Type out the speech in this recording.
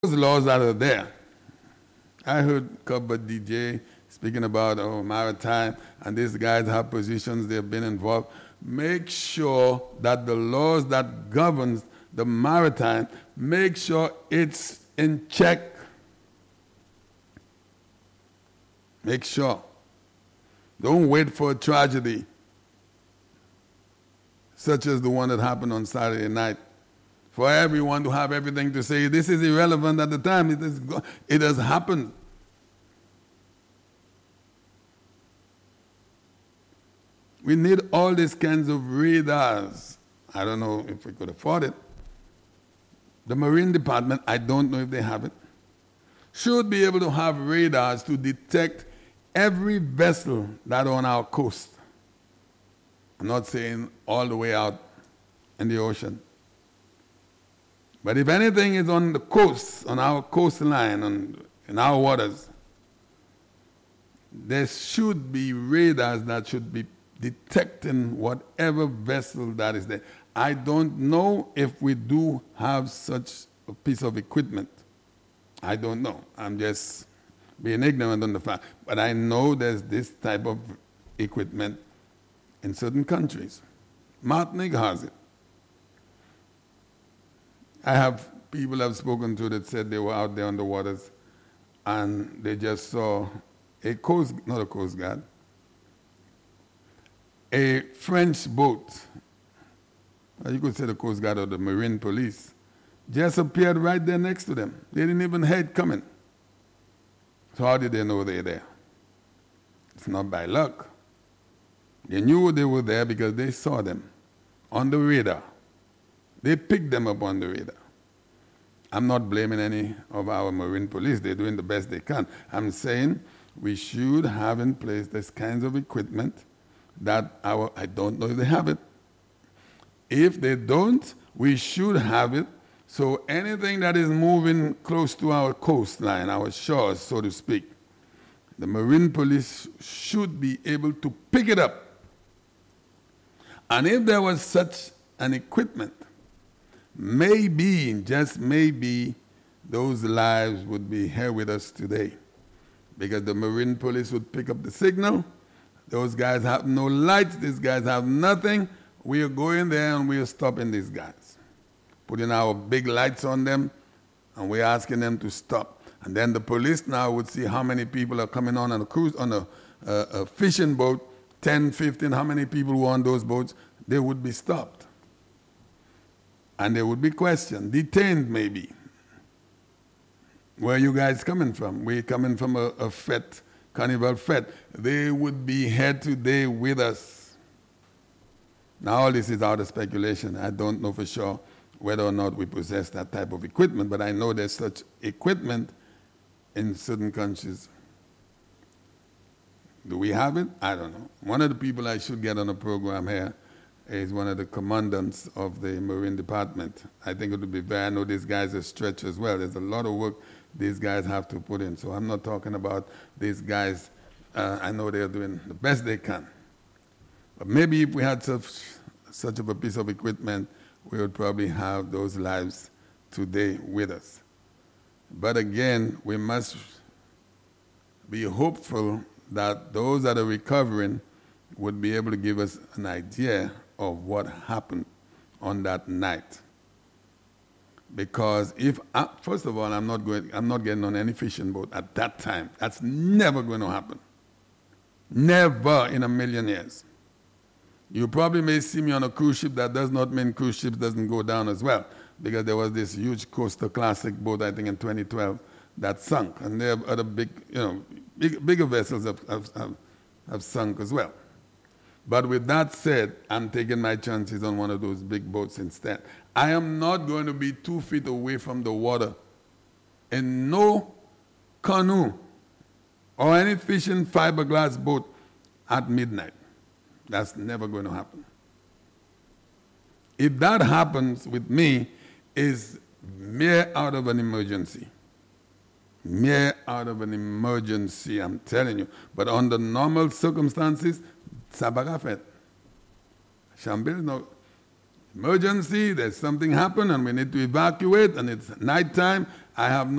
those laws that are there. I heard Cupboard DJ speaking about maritime, and these guys have positions, they've been involved. Make sure that the laws that governs the maritime, make sure it's in check. Make sure. Don't wait for a tragedy such as the one that happened on Saturday night for everyone to have everything to say. This is irrelevant at the time. It has happened. We need all these kinds of radars. I don't know if we could afford it. The Marine Department, I don't know if they have it, should be able to have radars to detect every vessel that on our coast. I'm not saying all the way out in the ocean. But if anything is on the coast, on our coastline, in our waters, there should be radars that should be detecting whatever vessel that is there. I don't know if we do have such a piece of equipment. I don't know. I'm just being ignorant on the fact. But I know there's this type of equipment in certain countries. Martinique has it. I have people I've spoken to that said they were out there on the waters and they just saw not a Coast Guard, a French boat, you could say the Coast Guard or the Marine Police, just appeared right there next to them. They didn't even hear it coming. So how did they know they're there? It's not by luck. They knew they were there because they saw them on the radar. They picked them up on the radar. I'm not blaming any of our Marine Police. They're doing the best they can. I'm saying we should have in place this kinds of equipment that I don't know if they have it. If they don't, we should have it. So anything that is moving close to our coastline, our shores, so to speak, the Marine Police should be able to pick it up. And if there was such an equipment, maybe, just maybe, those lives would be here with us today. Because the Marine Police would pick up the signal. Those guys have no lights. These guys have nothing. We are going there and we are stopping these guys. Putting our big lights on them, and we're asking them to stop. And then the police now would see how many people are coming on a cruise, on a fishing boat, 10, 15, how many people were on those boats. They would be stopped. And they would be questioned, detained maybe. Where are you guys coming from? We're coming from a fete, carnival fete. They would be here today with us. Now all this is out of speculation. I don't know for sure whether or not we possess that type of equipment, but I know there's such equipment in certain countries. Do we have it? I don't know. One of the people I should get on a program here is one of the commandants of the Marine Department. I think it would be I know these guys are stretched as well. There's a lot of work these guys have to put in. So I'm not talking about these guys. I know they're doing the best they can. But maybe if we had such of a piece of equipment, we would probably have those lives today with us. But again, we must be hopeful that those that are recovering would be able to give us an idea of what happened on that night. Because first of all, I'm not getting on any fishing boat at that time. That's never going to happen. Never in a million years. You probably may see me on a cruise ship. That does not mean cruise ships doesn't go down as well, because there was this huge Coastal Classic boat, I think in 2012, that sunk. And there are other bigger vessels have sunk as well. But with that said, I'm taking my chances on one of those big boats instead. I am not going to be 2 feet away from the water in no canoe or any fishing fiberglass boat at midnight. That's never going to happen. If that happens with me, it's mere out of an emergency. Mere out of an emergency, I'm telling you. But under normal circumstances, ça va faire. Chambil, no. emergency, there's something happened and we need to evacuate and it's nighttime, I have